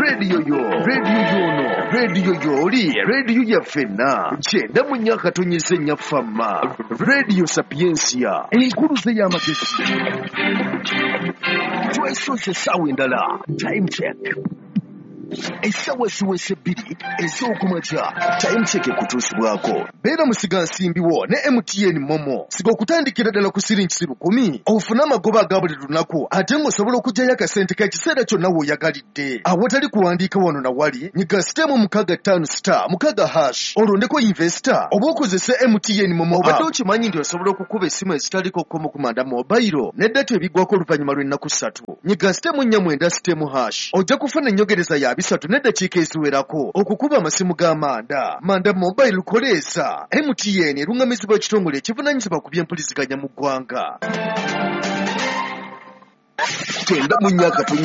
radio yono radio yoli radio ya fena chenda munyaka tonyeze nyafama radio Sapiensia enkuluze ya magezi twaisose sawa endala time check esawa siwese bidi ezokumacha time check kutusibwako bera musiga nsimbiwo ne MTN momo sigo kutandikira dala kusiri nchisiru 10 ofuna magoba agabuli lunako atengo sobola okujja yakasente ka kiseera kyonna wo yagalidde awatali kuwandiika wano na wali nyiga sitemu mukaga 5 star mukaga hash olondeko investor oba okozesa MTN momo obadde okimanyi nti osobola okukuba essimu ezitaliko komo kumanda mobile neddatu ebigwako oluvannyuma lw'ennaku 3 nyiga sitemu 4 sitemu hash ojja kufuna ennyongereza ya 3 n'eddakiika eziwerako okukuba amasimu g'amanda manda mobile koleeza MTN erungamizibwa ekitongole ekivunaanyizibwa ku by'empuliziganya mu ggwanga. Tenda munyaka